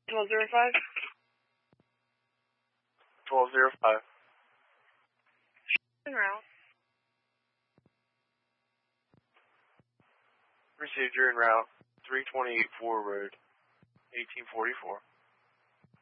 1205. 1205. En route. Received, you're en route. 328 Ford Road, 1844.